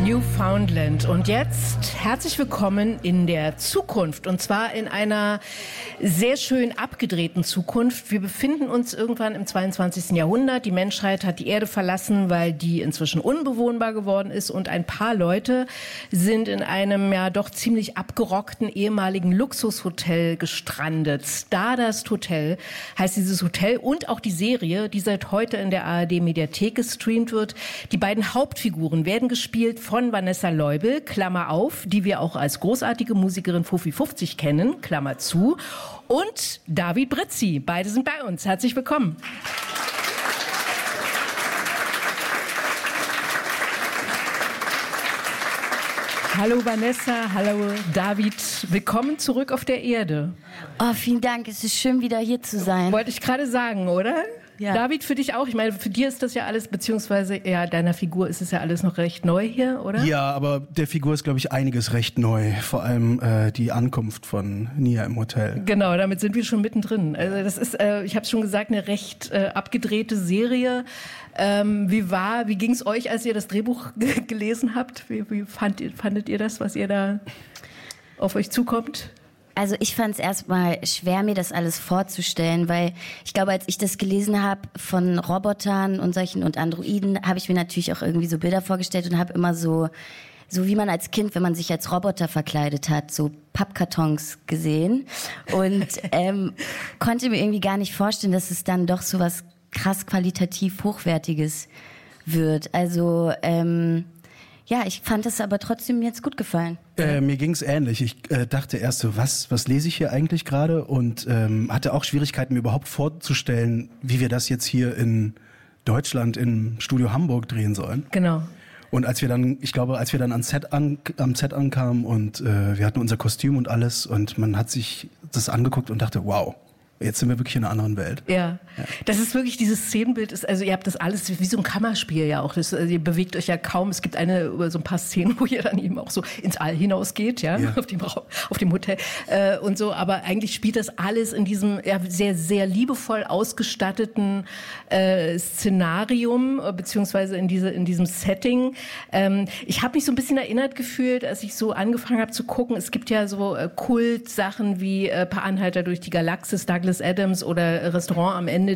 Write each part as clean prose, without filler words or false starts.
Newfoundland. Und jetzt herzlich willkommen in der Zukunft. Und zwar in einer sehr schön abgedrehten Zukunft. Wir befinden uns irgendwann im 22. Jahrhundert. Die Menschheit hat die Erde verlassen, weil die inzwischen unbewohnbar geworden ist. Und ein paar Leute sind in einem ja doch ziemlich abgerockten ehemaligen Luxushotel gestrandet. Stardust Hotel heißt dieses Hotel und auch die Serie, die seit heute in der ARD-Mediathek gestreamt wird. Die beiden Hauptfiguren werden gespielt von Vanessa Leubel, Klammer auf, die wir auch als großartige Musikerin Fufi50 kennen, Klammer zu, und David Brizzi. Beide sind bei uns. Herzlich willkommen. Hallo Vanessa, hallo David. Willkommen zurück auf der Erde. Oh, vielen Dank. Es ist schön, wieder hier zu sein. Wollte ich gerade sagen, oder? Ja. David, für dich auch? Ich meine, für dir ist das ja alles, beziehungsweise ja, deiner Figur ist es ja alles noch recht neu hier, oder? Ja, aber der Figur ist, glaube ich, einiges recht neu. Vor allem die Ankunft von Nia im Hotel. Genau, damit sind wir schon mittendrin. Also das ist, ich habe es schon gesagt, eine recht abgedrehte Serie. Wie ging es euch, als ihr das Drehbuch gelesen habt? Wie fandet ihr das, was ihr da auf euch zukommt? Also ich fand es erstmal schwer, mir das alles vorzustellen, weil ich glaube, als ich das gelesen habe von Robotern und solchen und Androiden, habe ich mir natürlich auch irgendwie so Bilder vorgestellt und habe immer so wie man als Kind, wenn man sich als Roboter verkleidet hat, so Pappkartons gesehen und konnte mir irgendwie gar nicht vorstellen, dass es dann doch so was krass qualitativ Hochwertiges wird. Also ja, ich fand es aber trotzdem jetzt gut gefallen. Mir ging's ähnlich. Ich dachte erst so, was lese ich hier eigentlich gerade? Und hatte auch Schwierigkeiten, mir überhaupt vorzustellen, wie wir das jetzt hier in Deutschland im Studio Hamburg drehen sollen. Genau. Und als wir dann am Set ankamen und wir hatten unser Kostüm und alles und man hat sich das angeguckt und dachte, wow. Jetzt sind wir wirklich in einer anderen Welt. Ja. Das ist wirklich, dieses Szenenbild ist, also ihr habt das alles wie so ein Kammerspiel ja auch. Also ihr bewegt euch ja kaum. Es gibt so ein paar Szenen, wo ihr dann eben auch so ins All hinausgeht, ja. Auf dem Hotel und so. Aber eigentlich spielt das alles in diesem sehr, sehr liebevoll ausgestatteten Szenarium, beziehungsweise in diesem Setting. Ich habe mich so ein bisschen erinnert gefühlt, als ich so angefangen habe zu gucken. Es gibt ja so Kultsachen wie Per Anhalter durch die Galaxis, Douglas Adams oder Restaurant am Ende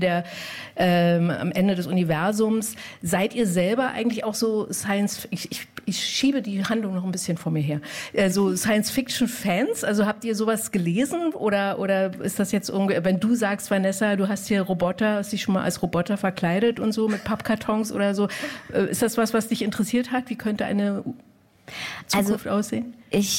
des Universums. Seid ihr selber eigentlich auch so ich schiebe die Handlung noch ein bisschen vor mir her, so Science-Fiction-Fans? Also habt ihr sowas gelesen oder ist das jetzt wenn du sagst, Vanessa, du hast hier hast dich schon mal als Roboter verkleidet und so mit Pappkartons oder so, ist das was dich interessiert hat? Wie könnte eine Zukunft aussehen?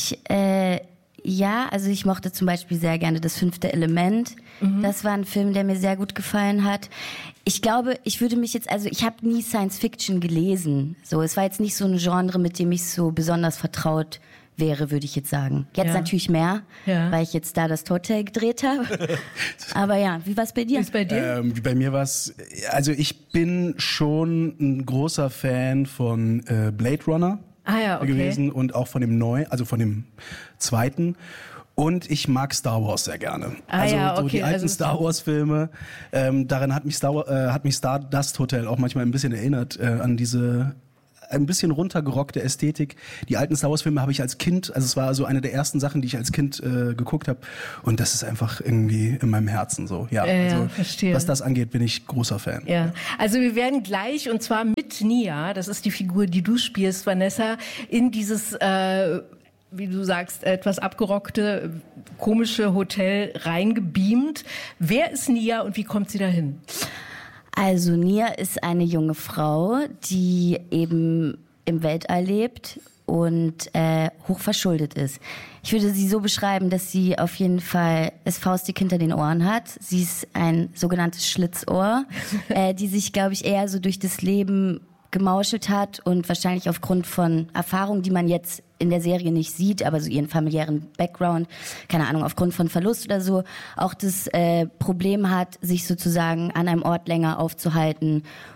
Ja, also ich mochte zum Beispiel sehr gerne das 5. Element. Das war ein Film, der mir sehr gut gefallen hat. Ich glaube, ich habe nie Science Fiction gelesen. So, es war jetzt nicht so ein Genre, mit dem ich so besonders vertraut wäre, würde ich jetzt sagen. Jetzt natürlich mehr, weil ich jetzt da das Hotel gedreht habe. Aber ja, wie war es bei dir? Wie ist bei dir? Bei mir war es, also ich bin schon ein großer Fan von Blade Runner. Gewesen und auch von dem von dem zweiten. Und ich mag Star Wars sehr gerne. So die alten Star Wars Filme. Daran hat mich Stardust Hotel auch manchmal ein bisschen erinnert an diese ein bisschen runtergerockte Ästhetik. Die alten Star Wars Filme habe ich als Kind, also es war so eine der ersten Sachen, die ich als Kind geguckt habe. Und das ist einfach irgendwie in meinem Herzen so. Verstehe. Was das angeht, bin ich großer Fan. Ja, also wir werden gleich, und zwar mit Nia, das ist die Figur, die du spielst, Vanessa, in dieses wie du sagst, etwas abgerockte, komische Hotel reingebeamt. Wer ist Nia und wie kommt sie dahin? Also Nia ist eine junge Frau, die eben im Weltall lebt und hochverschuldet ist. Ich würde sie so beschreiben, dass sie auf jeden Fall das Faustdick hinter den Ohren hat. Sie ist ein sogenanntes Schlitzohr, die sich, glaube ich, eher so durch das Leben gemauschelt hat und wahrscheinlich aufgrund von Erfahrungen, die man jetzt in der Serie nicht sieht, aber so ihren familiären Background, keine Ahnung, aufgrund von Verlust oder so, auch das Problem hat, sich sozusagen an einem Ort länger aufzuhalten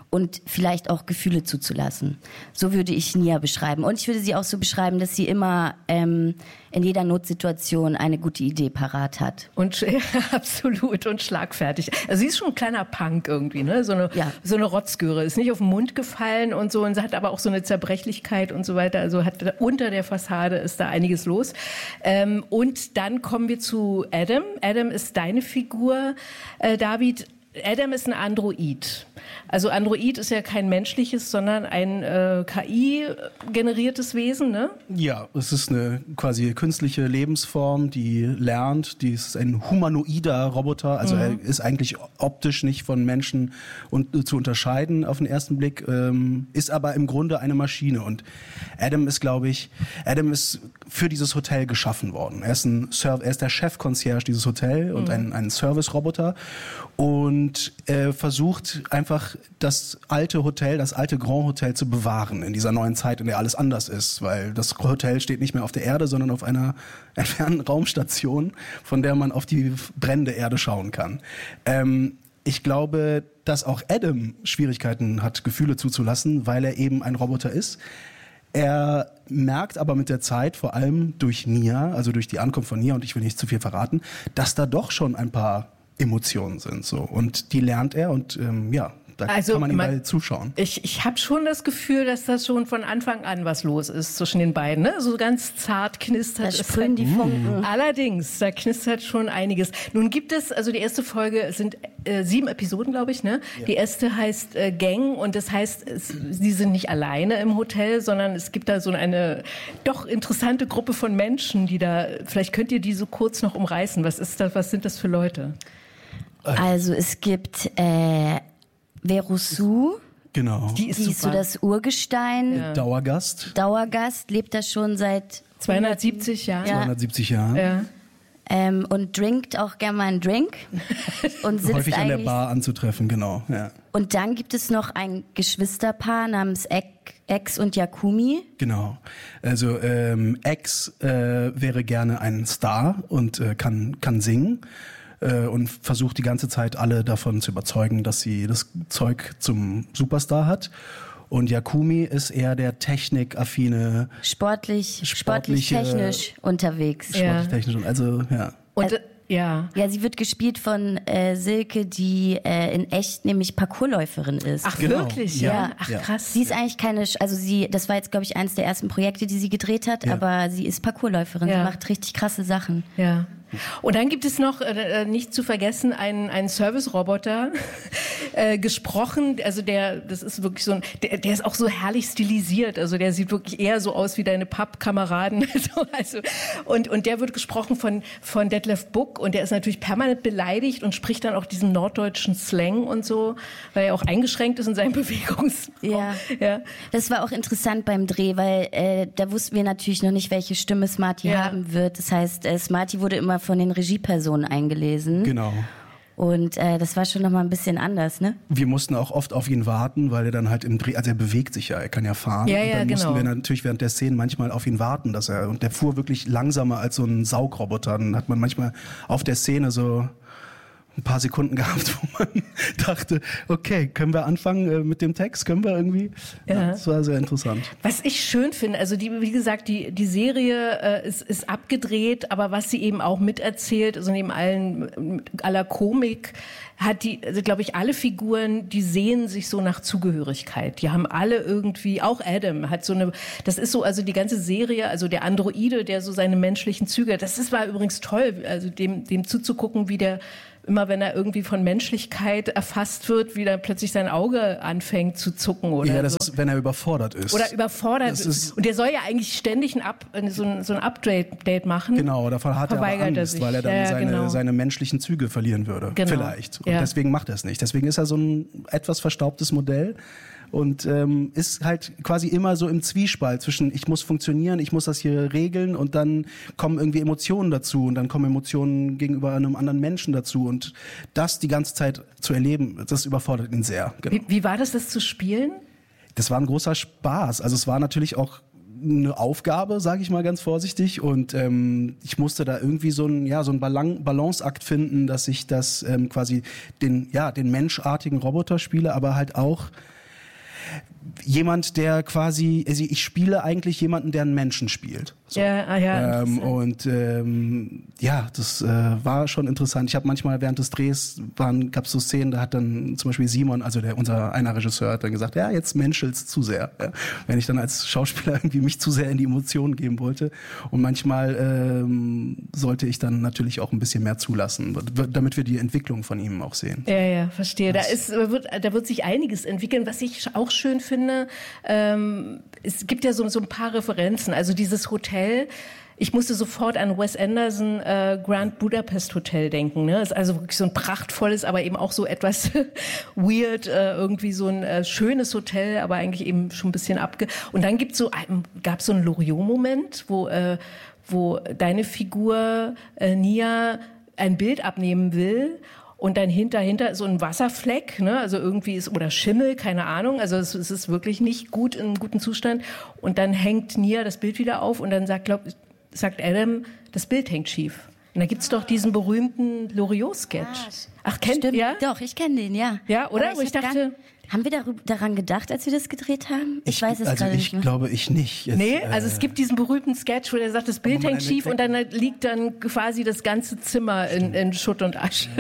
und vielleicht auch Gefühle zuzulassen. So würde ich Nia beschreiben. Und ich würde sie auch so beschreiben, dass sie immer in jeder Notsituation eine gute Idee parat hat. Und absolut und schlagfertig. Also sie ist schon ein kleiner Punk irgendwie, ne? So eine Rotzgöre. Ist nicht auf den Mund gefallen und so, und sie hat aber auch so eine Zerbrechlichkeit und so weiter. Also hat unter der Fassade ist da einiges los. Und dann kommen wir zu Adam. Adam ist deine Figur, David. Adam ist ein Android. Also Android ist ja kein menschliches, sondern ein KI-generiertes Wesen, ne? Ja, es ist eine quasi künstliche Lebensform, die lernt. Die ist ein humanoider Roboter. Also er ist eigentlich optisch nicht von Menschen zu unterscheiden auf den ersten Blick, ist aber im Grunde eine Maschine. Und Adam ist, glaube ich, für dieses Hotel geschaffen worden. Er ist der Chef-Concierge dieses Hotels und ein Service-Roboter. Und versucht einfach das alte Grand Hotel zu bewahren in dieser neuen Zeit, in der alles anders ist, weil das Hotel steht nicht mehr auf der Erde, sondern auf einer entfernten Raumstation, von der man auf die brennende Erde schauen kann. Ich glaube, dass auch Adam Schwierigkeiten hat, Gefühle zuzulassen, weil er eben ein Roboter ist. Er merkt aber mit der Zeit, vor allem durch Nia, also durch die Ankunft von Nia, und ich will nicht zu viel verraten, dass da doch schon ein paar Emotionen sind, so. Und die lernt er und da kann man ihm mal zuschauen. Ich habe schon das Gefühl, dass das schon von Anfang an was los ist zwischen den beiden. Ne? So ganz zart knistert es. Da sprühen die Funken. Allerdings, da knistert schon einiges. Nun gibt es, also die erste Folge, es sind 7 Episoden, glaube ich. Ne? Ja. Die erste heißt Gang, und das heißt, sie sind nicht alleine im Hotel, sondern es gibt da so eine doch interessante Gruppe von Menschen, die da, vielleicht könnt ihr die so kurz noch umreißen. Was sind das für Leute? Also es gibt Verusu. Genau. Die ist so das Urgestein. Ja. Dauergast, lebt da schon seit 270 Jahren. Ja. 270 Jahren. Ja. Und trinkt auch gerne mal einen Drink. Und sitzt häufig an der Bar anzutreffen, genau. Ja. Und dann gibt es noch ein Geschwisterpaar namens X und Yakumi. Genau. Also X wäre gerne ein Star und kann singen. Und versucht die ganze Zeit alle davon zu überzeugen, dass sie das Zeug zum Superstar hat. Und Yakumi ist eher der technikaffine, sportlich technisch unterwegs. Sportlich technisch, also ja. Und ja, sie wird gespielt von Silke, die in echt nämlich Parkourläuferin ist. Ach, genau. Wirklich? Ja. Ach, krass. Sie ist eigentlich das war jetzt, glaube ich, eines der ersten Projekte, die sie gedreht hat, aber sie ist Parkourläuferin. Sie macht richtig krasse Sachen. Ja. Und dann gibt es noch, nicht zu vergessen, einen Service-Roboter, gesprochen, also das ist wirklich so der ist auch so herrlich stilisiert, also der sieht wirklich eher so aus wie deine Pappkameraden, und der wird gesprochen von Detlef Buck, und der ist natürlich permanent beleidigt und spricht dann auch diesen norddeutschen Slang und so, weil er auch eingeschränkt ist in seinen Bewegungsraum. Ja. Das war auch interessant beim Dreh, weil da wussten wir natürlich noch nicht, welche Stimme Smarty haben wird. Das heißt, Smarty wurde immer von den Regiepersonen eingelesen. Genau. Und das war schon nochmal ein bisschen anders, ne? Wir mussten auch oft auf ihn warten, weil er dann halt im Dreh, also er bewegt sich ja, er kann ja fahren. Ja, und dann genau. mussten wir natürlich während der Szenen manchmal auf ihn warten, und der fuhr wirklich langsamer als so ein Saugroboter. Dann hat man manchmal auf der Szene so ein paar Sekunden gehabt, wo man dachte, okay, können wir anfangen mit dem Text? Können wir irgendwie? Ja, das war sehr interessant. Was ich schön finde, also wie gesagt, die Serie ist abgedreht, aber was sie eben auch miterzählt, also neben aller Komik, hat also glaube ich, alle Figuren, die sehen sich so nach Zugehörigkeit. Die haben alle irgendwie, auch Adam hat das ist so, also die ganze Serie, also der Androide, der so seine menschlichen Züge, war übrigens toll, also dem zuzugucken, wie der immer, wenn er irgendwie von Menschlichkeit erfasst wird, wie dann plötzlich sein Auge anfängt zu zucken oder ja, das ist, wenn er überfordert ist. Oder überfordert ist. Und der soll ja eigentlich ständig so ein Update machen. Genau, davon hat er aber Angst, weil er dann seine menschlichen Züge verlieren würde. Genau. Vielleicht. Und deswegen macht er es nicht. Deswegen ist er so ein etwas verstaubtes Modell. Und ist halt quasi immer so im Zwiespalt zwischen ich muss funktionieren, ich muss das hier regeln, und dann kommen irgendwie Emotionen dazu und dann kommen Emotionen gegenüber einem anderen Menschen dazu, und das die ganze Zeit zu erleben, das überfordert ihn sehr. Genau. Wie war das zu spielen? Das war ein großer Spaß. Also es war natürlich auch eine Aufgabe, sage ich mal ganz vorsichtig, und ich musste da irgendwie so einen Balanceakt finden, dass ich das quasi den menschartigen Roboter spiele, aber halt auch jemand, der quasi, also ich spiele eigentlich jemanden, der einen Menschen spielt. So. Ja. Das war schon interessant. Ich habe manchmal während des Drehs gab es so Szenen, da hat dann zum Beispiel Simon, also einer Regisseur, hat dann gesagt, ja, jetzt menschelt's zu sehr. Ja. Wenn ich dann als Schauspieler irgendwie mich zu sehr in die Emotionen geben wollte. Und manchmal sollte ich dann natürlich auch ein bisschen mehr zulassen, damit wir die Entwicklung von ihm auch sehen. Ja, verstehe. Da wird sich einiges entwickeln. Was ich auch schön finde, es gibt ja so ein paar Referenzen. Also dieses Hotel, ich musste sofort an Wes Anderson Grand Budapest Hotel denken. Ne? Ist also wirklich so ein prachtvolles, aber eben auch so etwas weird, irgendwie so ein schönes Hotel, aber eigentlich eben schon ein bisschen Und dann gab es so einen Loriot-Moment, wo deine Figur Nia ein Bild abnehmen will. Und dann hinter so ein Wasserfleck, ne? Also irgendwie oder Schimmel, keine Ahnung. Also es ist wirklich nicht gut in guten Zustand. Und dann hängt Nia das Bild wieder auf und dann sagt Adam, das Bild hängt schief. Und da gibt's doch diesen berühmten Loriot-Sketch. Ach, kennt ihr? Ja? Doch, ich kenne den, ja. Ja, oder? Wo ich dachte... Haben wir daran gedacht, als wir das gedreht haben? Ich weiß es gerade nicht mehr. Glaube ich nicht. Nee, also es gibt diesen berühmten Sketch, wo der sagt, das Bild hängt schief und dann liegt dann quasi das ganze Zimmer in Schutt und Asche.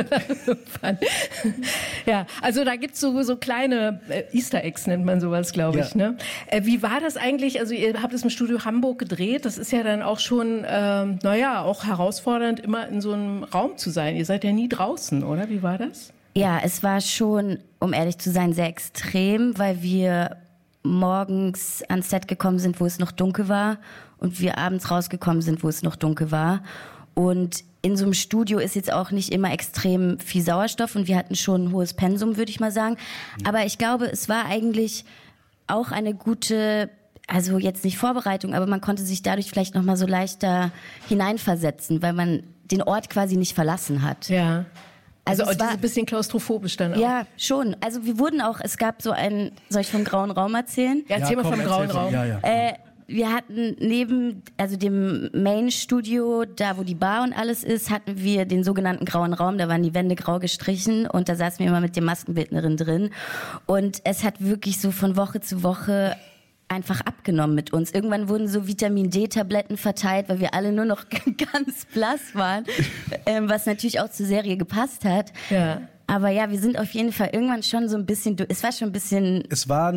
Ja, also da gibt's so kleine Easter Eggs, nennt man sowas, glaube ich. Ne? Wie war das eigentlich? Also ihr habt es im Studio Hamburg gedreht. Das ist ja dann auch schon, auch herausfordernd, immer in so einem Raum zu sein. Ihr seid ja nie draußen, oder? Wie war das? Ja, es war schon, um ehrlich zu sein, sehr extrem, weil wir morgens ans Set gekommen sind, wo es noch dunkel war und wir abends rausgekommen sind, wo es noch dunkel war. Und in so einem Studio ist jetzt auch nicht immer extrem viel Sauerstoff und wir hatten schon ein hohes Pensum, würde ich mal sagen. Aber ich glaube, es war eigentlich auch eine gute, also jetzt nicht Vorbereitung, aber man konnte sich dadurch vielleicht noch mal so leichter hineinversetzen, weil man den Ort quasi nicht verlassen hat. Ja. Also es war ein bisschen klaustrophobisch dann auch. Ja, schon. Also es gab so soll ich vom Grauen Raum erzählen? Ja, erzähl mal vom Grauen Raum. Ja. Wir hatten neben dem Main-Studio, da wo die Bar und alles ist, hatten wir den sogenannten Grauen Raum. Da waren die Wände grau gestrichen und da saßen wir immer mit der Maskenbildnerin drin. Und es hat wirklich so von Woche zu Woche einfach abgenommen mit uns. Irgendwann wurden so Vitamin-D-Tabletten verteilt, weil wir alle nur noch ganz blass waren, was natürlich auch zur Serie gepasst hat. Ja. Aber ja, wir sind auf jeden Fall irgendwann schon so ein bisschen, es war schon ein bisschen es war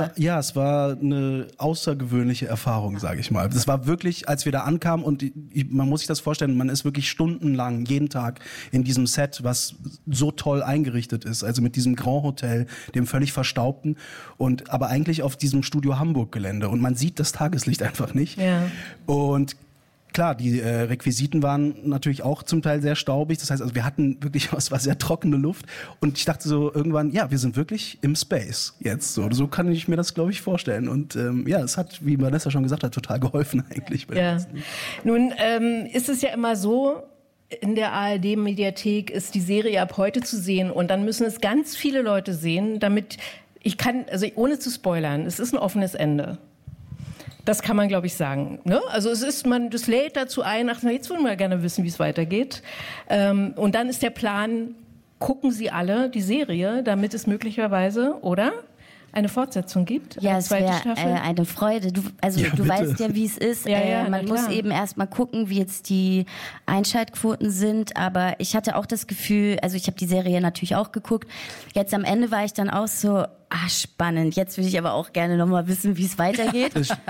eine außergewöhnliche Erfahrung, sage ich mal. Das war wirklich, als wir da ankamen und man muss sich das vorstellen, man ist wirklich stundenlang, jeden Tag in diesem Set, was so toll eingerichtet ist, also mit diesem Grand Hotel, dem völlig verstaubten aber eigentlich auf diesem Studio Hamburg Gelände und man sieht das Tageslicht einfach nicht. Ja. Und klar, die Requisiten waren natürlich auch zum Teil sehr staubig. Das heißt, also wir hatten wirklich, es war sehr trockene Luft. Und ich dachte so irgendwann, ja, wir sind wirklich im Space jetzt. So kann ich mir das, glaube ich, vorstellen. Und es hat, wie Vanessa schon gesagt hat, total geholfen eigentlich. Ja. Nun ist es ja immer so, in der ARD-Mediathek ist die Serie ab heute zu sehen. Und dann müssen es ganz viele Leute sehen, damit ohne zu spoilern, es ist ein offenes Ende. Das kann man, glaube ich, sagen. Ne? Also das lädt dazu ein, jetzt würden wir gerne wissen, wie es weitergeht. Und dann ist der Plan, gucken Sie alle die Serie, damit es möglicherweise, oder? Eine Fortsetzung gibt? Ja, es wäre eine Freude. Du weißt ja, wie es ist. Man muss eben erst mal gucken, wie jetzt die Einschaltquoten sind. Aber ich hatte auch das Gefühl, also ich habe die Serie natürlich auch geguckt. Jetzt am Ende war ich dann auch so, spannend. Jetzt will ich aber auch gerne noch mal wissen, wie es weitergeht.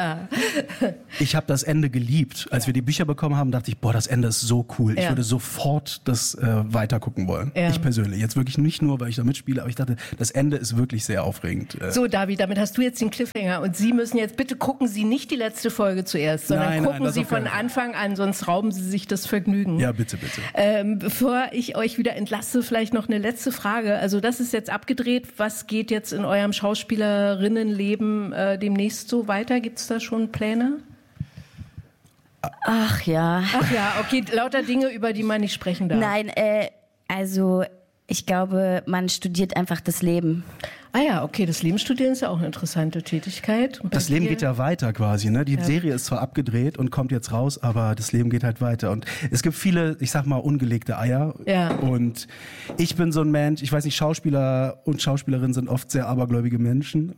Ich habe das Ende geliebt. Als wir die Bücher bekommen haben, dachte ich, das Ende ist so cool. Ich würde sofort das weitergucken wollen. Ja. Ich persönlich. Jetzt wirklich nicht nur, weil ich da mitspiele, aber ich dachte, das Ende ist wirklich sehr aufregend. So, David, damit hast du jetzt den Cliffhanger. Und Sie müssen jetzt, bitte gucken Sie nicht die letzte Folge zuerst, sondern gucken Sie von Anfang an, sonst rauben Sie sich das Vergnügen. Ja, bitte. Bevor ich euch wieder entlasse, vielleicht noch eine letzte Frage. Also das ist jetzt abgedreht. Was geht jetzt in eurem Schauspielerinnenleben demnächst so weiter? Gibt es da schon Pläne? Ach ja, okay, lauter Dinge, über die man nicht sprechen darf. Nein, also ich glaube, man studiert einfach das Leben. Ah ja, okay, das Leben studieren ist ja auch eine interessante Tätigkeit. Das Leben geht ja weiter quasi, ne? Die Serie ist zwar abgedreht und kommt jetzt raus, aber das Leben geht halt weiter. Und es gibt viele, ich sag mal, ungelegte Eier. Ja. Und ich bin so ein Mensch, ich weiß nicht, Schauspieler und Schauspielerinnen sind oft sehr abergläubige Menschen,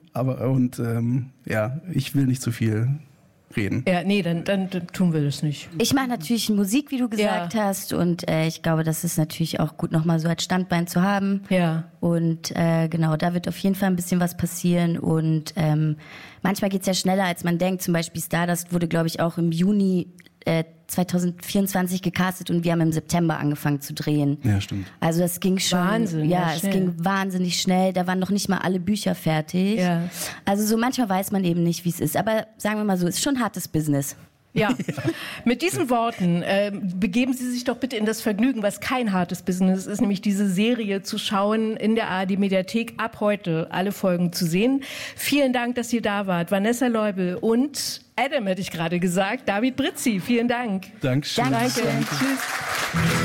ich will nicht zu viel reden. Ja, nee, dann tun wir das nicht. Ich mache natürlich Musik, wie du gesagt hast, und ich glaube, das ist natürlich auch gut, nochmal so als Standbein zu haben. Ja. Und genau, da wird auf jeden Fall ein bisschen was passieren und manchmal geht's ja schneller, als man denkt. Zum Beispiel Stardust wurde, glaube ich, auch im Juni 2024 gecastet und wir haben im September angefangen zu drehen. Ja, stimmt. Also das ging schon. Wahnsinn. Ja, es ging wahnsinnig schnell. Da waren noch nicht mal alle Bücher fertig. Ja. Also so manchmal weiß man eben nicht, wie es ist. Aber sagen wir mal so, es ist schon hartes Business. Ja, mit diesen Worten begeben Sie sich doch bitte in das Vergnügen, was kein hartes Business ist, nämlich diese Serie zu schauen in der ARD-Mediathek, ab heute alle Folgen zu sehen. Vielen Dank, dass ihr da wart. Vanessa Leubel und Adam, hätte ich gerade gesagt, David Brizzi. Vielen Dank. Dankeschön. Danke. Tschüss.